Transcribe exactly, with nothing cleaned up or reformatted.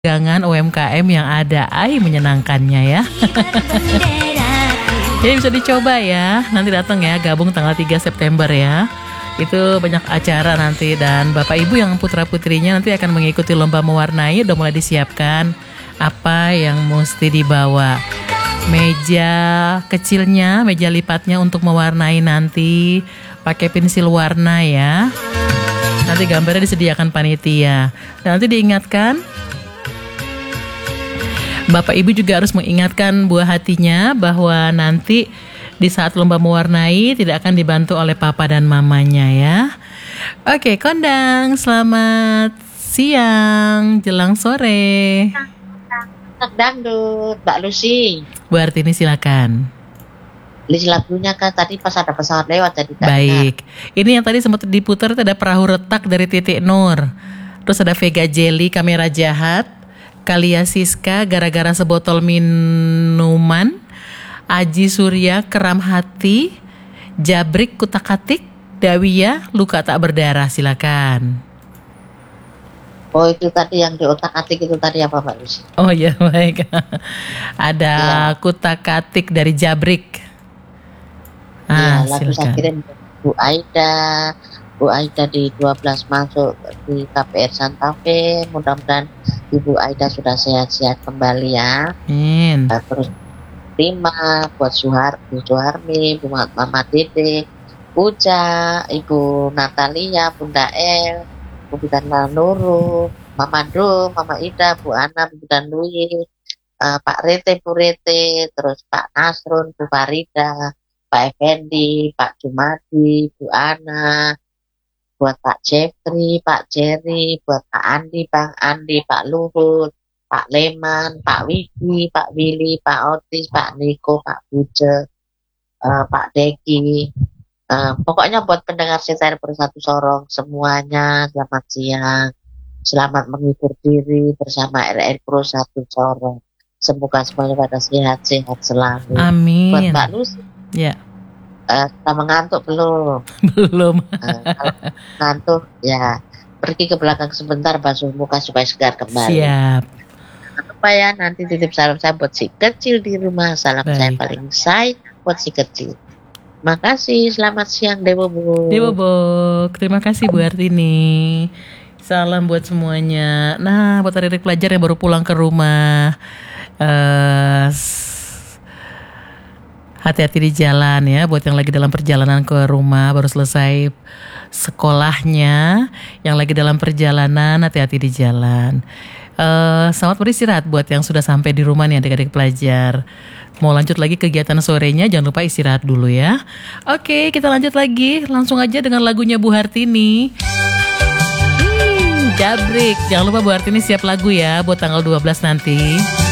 dagangan U M K M yang ada. Ay, menyenangkannya ya. Jadi bisa dicoba ya. Nanti datang ya, gabung tanggal tiga September ya. Itu banyak acara nanti. Dan Bapak Ibu yang putra-putrinya nanti akan mengikuti lomba mewarnai. Udah mulai disiapkan apa yang mesti dibawa. Meja kecilnya, meja lipatnya untuk mewarnai nanti. Pakai pensil warna ya. Nanti gambarnya disediakan panitia. Dan nanti diingatkan, Bapak Ibu juga harus mengingatkan buah hatinya bahwa nanti di saat lomba mewarnai tidak akan dibantu oleh papa dan mamanya ya. Oke, kondang, selamat siang, jelang sore. Dangdut, Mbak Lucy. Bu Artini silakan. List lagunya kan tadi pas ada pesawat lewat jadi. Baik, ini yang tadi sempat diputar itu ada Perahu Retak dari Titik Nur. Terus ada Vega Jelly, Kamera Jahat. Kalia Siska, Gara-gara Sebotol Minuman. Aji Surya, Keram Hati. Jabrik, Kutak-Katik. Dawiyah, Luka Tak Berdarah. Silakan. Oh, itu tadi yang di otak-atik itu tadi apa Mbak Lucy? Oh iya, baik. Ada ya. Kutak-Katik dari Jabrik. Ah, ya, lagu saya kirim Bu Aida. Bu Aida di dua belas masuk di K P R Santa Fe. Mudah-mudahan Ibu Aida sudah sehat-sehat kembali ya. Amin. Nah, terus terima buat Suhar, Bu Suharmi, Bu Mama Dede, Puja, Ibu Natalia, Bunda El, Bu Bidana Nurul, Mama Do, Mama Ida, Bu Ana, Bu Dan Lui, uh, Pak Rete, Bu Rete, terus Pak Nasrun, Bu Farida, Pak Effendi, Pak Jumadi, Bu Ana, buat Pak Jeffrey, Pak Jerry, buat Pak Andi, Bang Andi, Pak Luhut, Pak Leman, Pak Widi, Pak Willy, Pak Otis, Pak Niko, Pak Buje, uh, Pak Deki. Uh, pokoknya buat pendengar setia Bersatu Sorong semuanya selamat siang, selamat menghibur diri bersama R R Pro Satu Sorong. Semoga semuanya pada sehat-sehat selalu. Amin. Buat Mbak Lucy. Ya. Uh, kita mengantuk belum? Belum. uh, kalau ngantuk ya pergi ke belakang sebentar basuh muka supaya segar kembali. Siap. Jangan lupa ya nanti titip salam saya buat si kecil di rumah. Salam Baik. Saya paling sayang buat si kecil. Makasih, selamat siang Dewo Bu. Dewo Bok, terima kasih Bu Artini. Salam buat semuanya. Nah, buat adik-adik pelajar yang baru pulang ke rumah, uh, hati-hati di jalan ya. Buat yang lagi dalam perjalanan ke rumah, baru selesai sekolahnya, yang lagi dalam perjalanan, hati-hati di jalan. Uh, selamat beristirahat buat yang sudah sampai di rumah nih adik-adik pelajar. Mau lanjut lagi kegiatan sorenya, jangan lupa istirahat dulu ya. Oke, kita lanjut lagi. Langsung aja dengan lagunya Bu Hartini. Hmm, Jabrik. Jangan lupa Bu Hartini siap lagu ya buat tanggal dua belas nanti.